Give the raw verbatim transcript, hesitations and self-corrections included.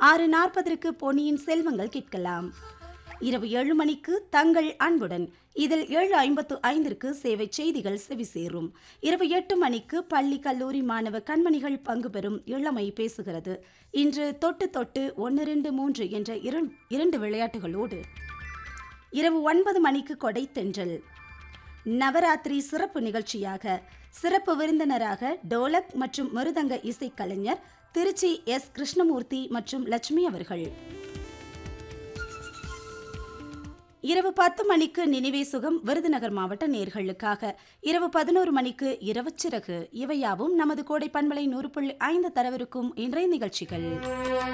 ஆறு நாற்பதற்கு பொன்னியின் செல்வங்கள் கேட்கலாம். இரவு ஏழு மணிக்கு தங்கள் அன்புடன். இதில் ஏழு ஐம்பத்து ஐந்திற்கு சேவை செய்திகள் செவிசேரும். இரவு எட்டு மணிக்கு பள்ளி கல்லூரி மாணவ கண்மணிகள் பங்கு பெறும் இளமை பேசுகிறது. இன்று தொட்டு தொட்டு ஒன்று ரெண்டு மூன்று என்ற இரண்டு விளையாட்டுகளோடு. இரவு ஒன்பது மணிக்கு கொடை தென்றல். நவராத்திரி சிறப்பு நிகழ்ச்சியாக சிறப்பு விருந்தினராக டோலக் மற்றும் மிருதங்க இசைக்கலைஞர் திருச்சி எஸ் கிருஷ்ணமூர்த்தி மற்றும் லட்சுமி அவர்கள். இரவு பத்து மணிக்கு நினைவே சுகம் விருதுநகர் மாவட்ட நேர்களுக்காக. இரவு பதினோரு மணிக்கு இரவு சிறகு. இவையாவும் நமது கோடை பண்பலை நூறு புள்ளி ஐந்து தரவிருக்கும் இன்றைய நிகழ்ச்சிகள்.